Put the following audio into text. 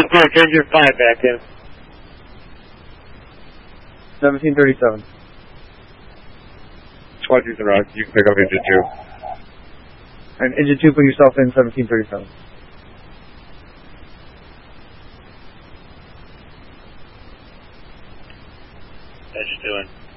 Report, engine 5 back in. 1737. 20 the route. You can pick up engine 2. And engine 2, put yourself in 1737. Engine 2 in.